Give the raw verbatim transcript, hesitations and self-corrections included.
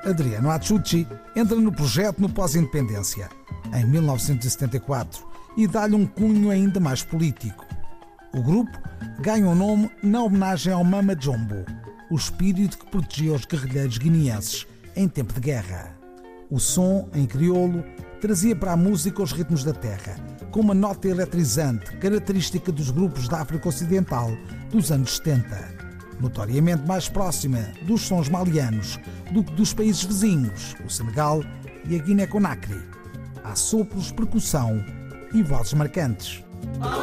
Adriano Achucci entra no projeto no pós-independência, em mil novecentos e setenta e quatro, e dá-lhe um cunho ainda mais político. O grupo ganha o nome na homenagem ao Mama Jumbo, o espírito que protegia os guerrilheiros guineenses em tempo de guerra. O som, em crioulo, trazia para a música os ritmos da terra, com uma nota eletrizante característica dos grupos da África Ocidental dos anos setenta, notoriamente mais próxima dos sons malianos do que dos países vizinhos, o Senegal e a Guiné-Conakry. Há sopros, percussão e vozes marcantes.